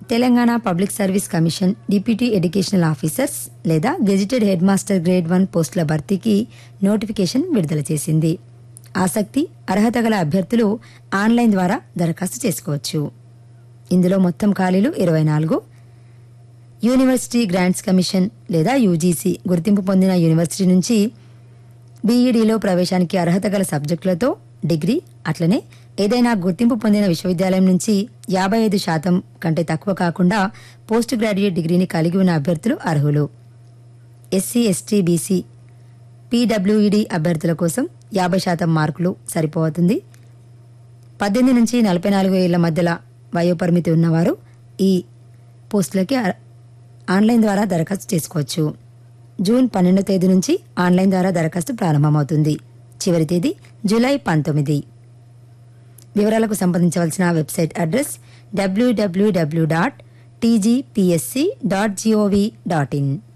Telangana public service commission deputy educational officers లేదా gazetted head master grade 1 పోస్టుల భర్తీకి notification విడుదల చేసింది. ఆసక్తి, అర్హత గల అభ్యర్థులు ఆన్లైన్ ద్వారా దరఖాస్తు చేసుకోవచ్చు. ఇందులో మొత్తం ఖాళీలు 24. యూనివర్సిటీ గ్రాంట్స్ కమిషన్ లేదా యూజీసీ గుర్తింపు పొందిన యూనివర్సిటీ నుంచి బీఈడీలో ప్రవేశానికి అర్హత గల సబ్జెక్టులతో డిగ్రీ, అట్లనే ఏదైనా గుర్తింపు పొందిన విశ్వవిద్యాలయం నుంచి 55% కంటే తక్కువ కాకుండా పోస్ట్ గ్రాడ్యుయేట్ డిగ్రీని కలిగి ఉన్న అభ్యర్థులు అర్హులు. ఎస్సీ, ఎస్టీ, బీసీ, పీడబ్ల్యూఈడీ అభ్యర్థుల కోసం 50% మార్కులు సరిపోతుంది. 18 నుంచి 44 ఏళ్ల మధ్యలో వయోపరిమితి ఉన్నవారు ఈ పోస్టులకి ఆన్లైన్ ద్వారా దరఖాస్తు చేసుకోవచ్చు. జూన్ 12వ తేదీ నుంచి ఆన్లైన్ ద్వారా దరఖాస్తు ప్రారంభమవుతుంది. చివరి తేదీ జూలై 19. వివరాలకు సంప్రదించవలసిన వెబ్సైట్ అడ్రస్ www.tgpsc.gov.in.